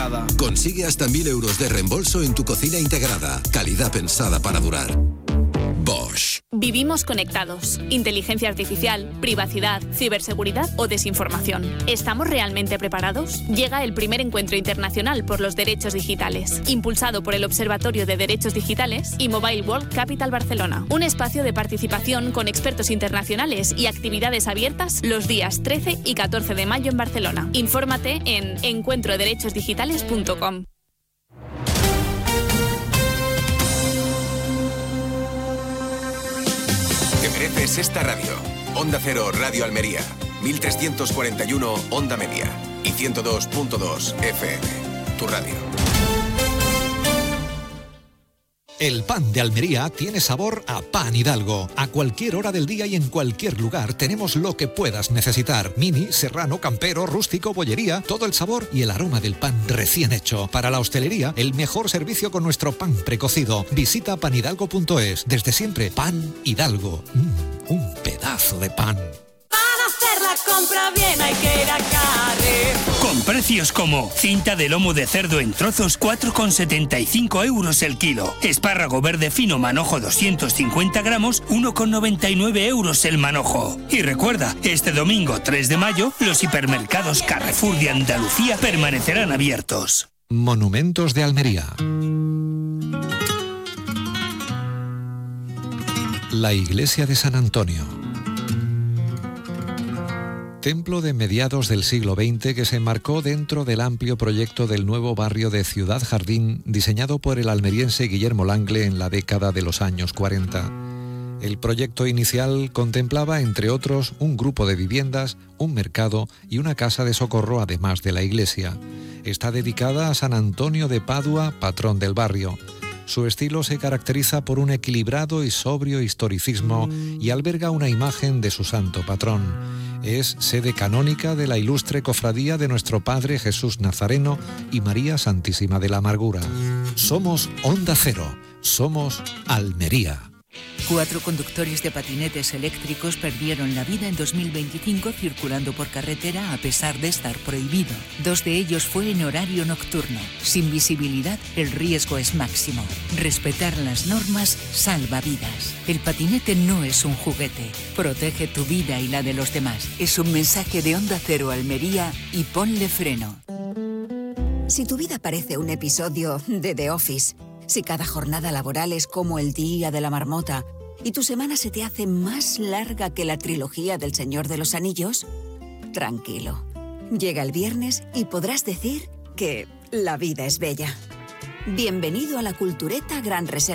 Consigue hasta 1.000 euros de reembolso en tu cocina integrada. Calidad pensada para durar. Bosch. Vivimos conectados. Inteligencia artificial, privacidad, ciberseguridad o desinformación. ¿Estamos realmente preparados? Llega el primer encuentro internacional por los derechos digitales, impulsado por el Observatorio de Derechos Digitales y Mobile World Capital Barcelona. Un espacio de participación con expertos internacionales y actividades abiertas los días 13 y 14 de mayo en Barcelona. Infórmate en encuentroderechosdigitales.com. Mereces esta radio. Onda Cero Radio Almería, 1341 Onda Media y 102.2 FM. Tu radio. El pan de Almería tiene sabor a Pan Hidalgo. A cualquier hora del día y en cualquier lugar tenemos lo que puedas necesitar. Mini, serrano, campero, rústico, bollería, todo el sabor y el aroma del pan recién hecho. Para la hostelería, el mejor servicio con nuestro pan precocido. Visita panhidalgo.es. Desde siempre, Pan Hidalgo. Un pedazo de pan. Para hacer la compra bien hay que ir a Carrefour. Con precios como cinta de lomo de cerdo en trozos 4,75 euros el kilo. Espárrago verde fino manojo 250 gramos, 1,99 euros el manojo. Y recuerda, este domingo 3 de mayo, los hipermercados Carrefour de Andalucía permanecerán abiertos. Monumentos de Almería. La iglesia de San Antonio. Templo de mediados del siglo XX que se enmarcó dentro del amplio proyecto del nuevo barrio de Ciudad Jardín diseñado por el almeriense Guillermo Langle en la década de los años 40. El proyecto inicial contemplaba, entre otros, un grupo de viviendas, un mercado y una casa de socorro, además de la iglesia. Está dedicada a San Antonio de Padua, patrón del barrio. Su estilo se caracteriza por un equilibrado y sobrio historicismo y alberga una imagen de su santo patrón. Es sede canónica de la ilustre cofradía de nuestro Padre Jesús Nazareno y María Santísima de la Amargura. Somos Onda Cero, somos Almería. 4 conductores de patinetes eléctricos perdieron la vida en 2025 circulando por carretera a pesar de estar prohibido. 2 de ellos fue en horario nocturno. Sin visibilidad, el riesgo es máximo. Respetar las normas salva vidas. El patinete no es un juguete. Protege tu vida y la de los demás. Es un mensaje de Onda Cero Almería y ponle freno. Si tu vida parece un episodio de The Office, si cada jornada laboral es como el día de la marmota y tu semana se te hace más larga que la trilogía del Señor de los Anillos, tranquilo. Llega el viernes y podrás decir que la vida es bella. Bienvenido a la Cultureta Gran Reserva.